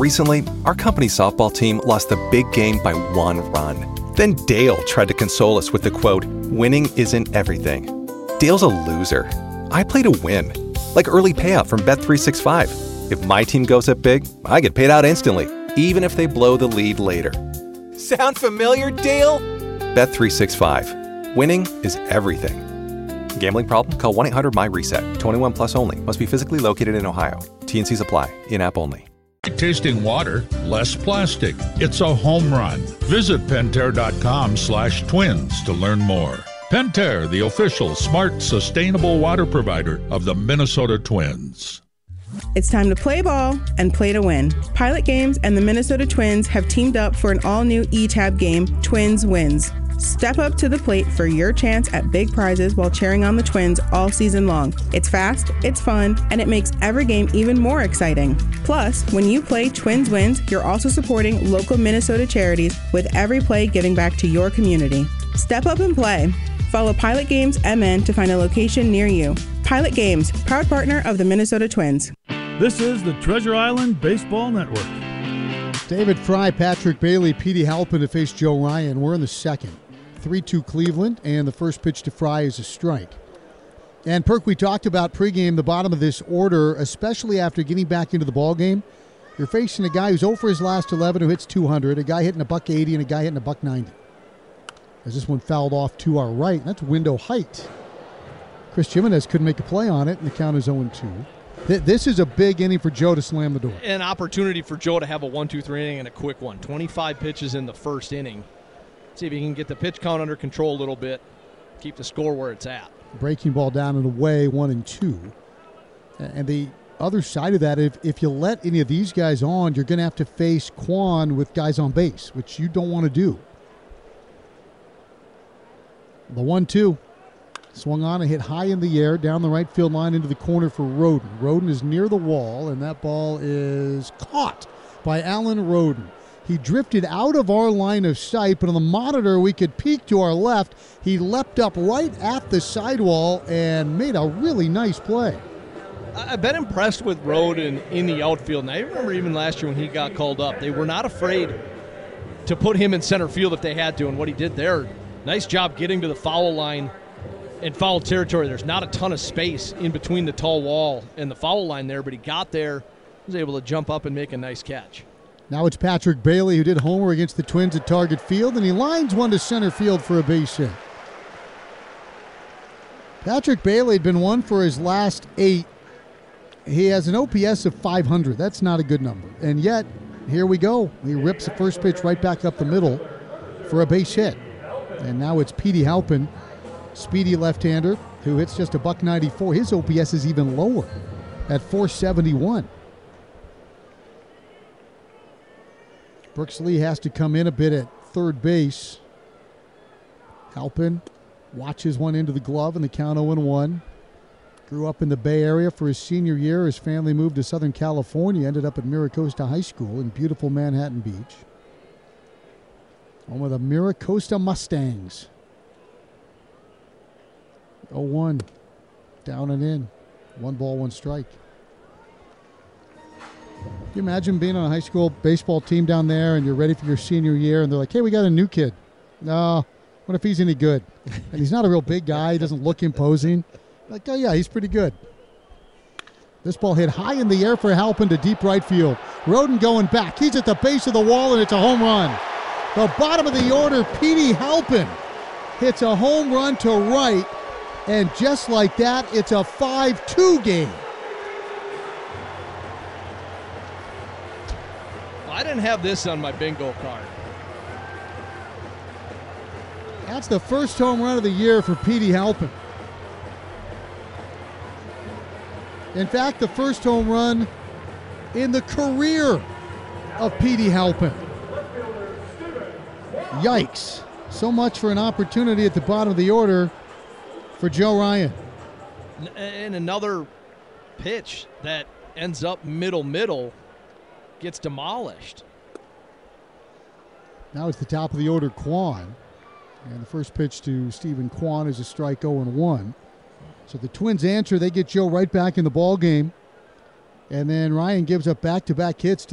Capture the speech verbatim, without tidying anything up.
Recently, our company softball team lost the big game by one run. Then Dale tried to console us with the quote, "Winning isn't everything." Dale's a loser. I play to win. Like early payout from Bet three sixty-five. If my team goes up big, I get paid out instantly, even if they blow the lead later. Sound familiar, Dale? Bet three sixty-five. Winning is everything. Gambling problem? Call one eight hundred M Y reset. twenty-one plus only. Must be physically located in Ohio. T N Cs apply. In-app only. Tasting water, less plastic. It's a home run. Visit Pentair.com slash twins to learn more. Pentair, the official smart, sustainable water provider of the Minnesota Twins. It's time to play ball and play to win. Pilot Games and the Minnesota Twins have teamed up for an all-new E-Tab game, Twins Wins. Step up to the plate for your chance at big prizes while cheering on the Twins all season long. It's fast, it's fun, and it makes every game even more exciting. Plus, when you play Twins Wins, you're also supporting local Minnesota charities with every play giving back to your community. Step up and play. Follow Pilot Games M N to find a location near you. Pilot Games, proud partner of the Minnesota Twins. This is the Treasure Island Baseball Network. David Fry, Patrick Bailey, Petey Halpin to face Joe Ryan. We're in the second. three two Cleveland, and the first pitch to Fry is a strike. And, Perk, we talked about pregame, the bottom of this order, especially after getting back into the ballgame. You're facing a guy who's over his last eleven who hits two hundred, a guy hitting a buck eighty, and a guy hitting a buck ninety. As this one fouled off to our right, that's window height. Chris Jimenez couldn't make a play on it, and the count is oh two. This is a big inning for Joe to slam the door. An opportunity for Joe to have a one two three inning and a quick one. twenty-five pitches in the first inning. See if he can get the pitch count under control a little bit, keep the score where it's at. Breaking ball down and away, one and two. And the other side of that, if, if you let any of these guys on, you're going to have to face Kwan with guys on base, which you don't want to do. The one two. Swung on and hit high in the air, down the right field line into the corner for Roden. Roden is near the wall, and that ball is caught by Alan Roden. He drifted out of our line of sight, but on the monitor we could peek to our left. He leapt up right at the sidewall and made a really nice play. I've been impressed with Roden in the outfield, and I remember even last year when he got called up, they were not afraid to put him in center field if they had to, and what he did there, nice job getting to the foul line. In foul territory, there's not a ton of space in between the tall wall and the foul line there, but he got there, was able to jump up and make a nice catch. Now it's Patrick Bailey who did homer against the Twins at Target Field, and he lines one to center field for a base hit. Patrick Bailey had been one for his last eight. He has an O P S of five hundred. That's not a good number. And yet, here we go. He rips the first pitch right back up the middle for a base hit. And now it's Petey Halpin, speedy left-hander, who hits just a buck ninety-four. His O P S is even lower at four seventy-one. Brooks Lee has to come in a bit at third base. Halpin watches one into the glove, and the count oh one. Grew up in the Bay Area for his senior year. His family moved to Southern California, ended up at Miracosta High School in beautiful Manhattan Beach. Home of the Miracosta Mustangs. oh one, down and in. One ball, one strike. Can you imagine being on a high school baseball team down there and you're ready for your senior year and they're like, hey, we got a new kid. No, what if he's any good? And he's not a real big guy. He doesn't look imposing. Like, oh, yeah, he's pretty good. This ball hit high in the air for Halpin to deep right field. Roden going back. He's at the base of the wall, and it's a home run. The bottom of the order, Petey Halpin hits a home run to right, and just like that, it's a five two game. I didn't have this on my bingo card. That's the first home run of the year for Petey Halpin. In fact, the first home run in the career of Petey Halpin. Yikes. So much for an opportunity at the bottom of the order for Joe Ryan. And another pitch that ends up middle-middle gets demolished. Now it's the top of the order, Kwan. And the first pitch to Stephen Kwan is a strike oh one. So the Twins answer. They get Joe right back in the ball game. And then Ryan gives up back-to-back hits to